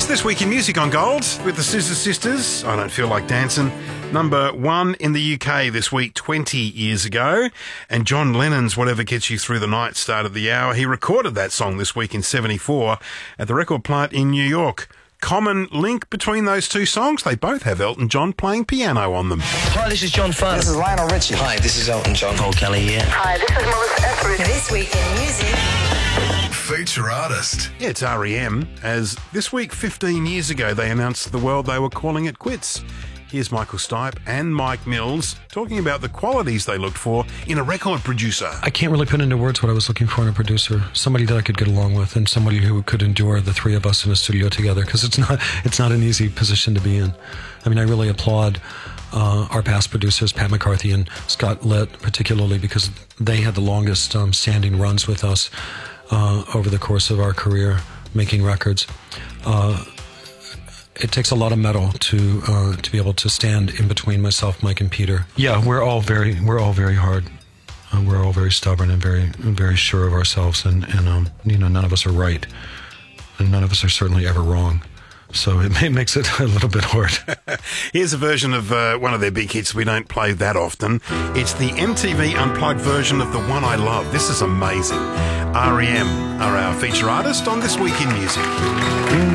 This Week in Music on Gold with the Scissor Sisters. I Don't Feel Like Dancing. Number 1 in the UK this week 20 years ago. And John Lennon's Whatever Gets You Through the Night started the hour. He recorded that song this week in 74 at the record plant in New York. Common link between those two songs, they both have Elton John playing piano on them. Hi, this is John Farnham. This is Lionel Richie. Hi, this is Elton John. Paul Kelly here. Hi, this is Melissa Etheridge. This Week in Music. Feature artist. Yeah, it's R.E.M. as this week 15 years ago they announced to the world they were calling it quits. Here's Michael Stipe and Mike Mills talking about the qualities they looked for in a record producer. I can't really put into words what I was looking for in a producer. Somebody that I could get along with and somebody who could endure the three of us in a studio together, because it's not an easy position to be in. I mean, I really applaud our past producers, Pat McCarthy and Scott Litt, particularly because they had the longest standing runs with us over the course of our career making records. It takes a lot of mettle to be able to stand in between myself, Mike, and Peter. Yeah, we're all very hard. We're all very stubborn and very sure of ourselves, and none of us are right, and none of us are certainly ever wrong. So it makes it a little bit hard. Here's a version of one of their big hits we don't play that often. It's the MTV Unplugged version of The One I Love. This is amazing. R.E.M. are our feature artist on This Week in Music.